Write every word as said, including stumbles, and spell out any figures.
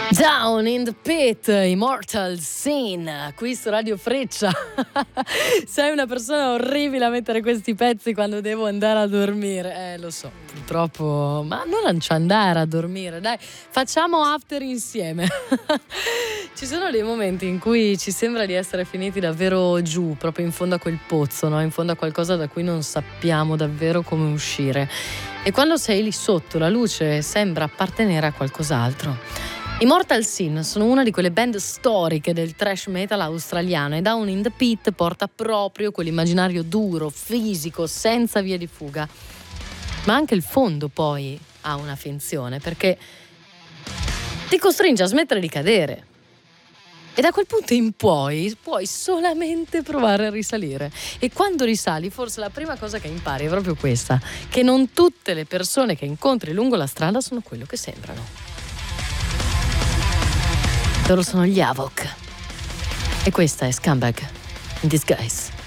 Down in the Pit, Immortal Sin, qui su Radio Freccia. Sei una persona orribile a mettere questi pezzi quando devo andare a dormire. Eh, lo so, purtroppo, ma non ci andare a dormire, dai, facciamo after insieme. Ci sono dei momenti in cui ci sembra di essere finiti davvero giù, proprio in fondo a quel pozzo, no? In fondo a qualcosa da cui non sappiamo davvero come uscire. E quando sei lì sotto, la luce sembra appartenere a qualcos'altro. Immortal Sin sono una di quelle band storiche del thrash metal australiano e Down in the Pit porta proprio quell'immaginario duro, fisico, senza vie di fuga. Ma anche il fondo poi ha una finzione, perché ti costringe a smettere di cadere. E da quel punto in poi puoi solamente provare a risalire. E quando risali, forse la prima cosa che impari è proprio questa: che non tutte le persone che incontri lungo la strada sono quello che sembrano. Loro sono gli Havok. E questa è Scumbag in Disguise.